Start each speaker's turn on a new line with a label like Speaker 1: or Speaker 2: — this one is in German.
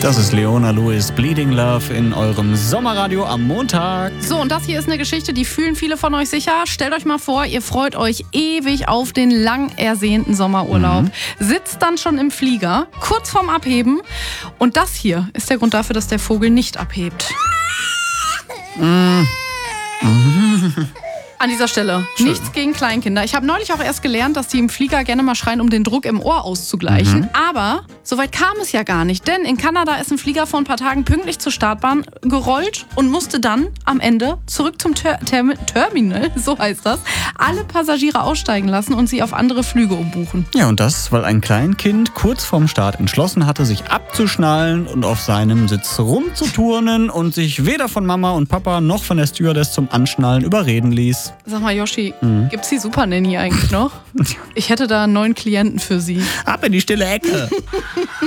Speaker 1: Das ist Leona Lewis, Bleeding Love in eurem Sommerradio am Montag.
Speaker 2: So, und das hier ist eine Geschichte, die fühlen viele von euch sicher. Stellt euch mal vor, ihr freut euch ewig auf den lang ersehnten Sommerurlaub. Sitzt dann schon im Flieger, kurz vorm Abheben. Und das hier ist der Grund dafür, dass der Vogel nicht abhebt. An dieser Stelle nichts gegen Kleinkinder. Ich habe neulich auch erst gelernt, dass die im Flieger gerne mal schreien, um den Druck im Ohr auszugleichen. Aber soweit kam es ja gar nicht. Denn in Kanada ist ein Flieger vor ein paar Tagen pünktlich zur Startbahn gerollt und musste dann am Ende zurück zum Terminal, so heißt das, alle Passagiere aussteigen lassen und sie auf andere Flüge umbuchen.
Speaker 1: Ja, und das, weil ein Kleinkind kurz vorm Start entschlossen hatte, sich abzuschnallen und auf seinem Sitz rumzuturnen und sich weder von Mama und Papa noch von der Stewardess zum Anschnallen überreden ließ.
Speaker 2: Sag mal, Yoshi, gibt's die Super Nanny eigentlich noch? Ich hätte da einen neuen Klienten für Sie.
Speaker 1: Ab in die stille Ecke.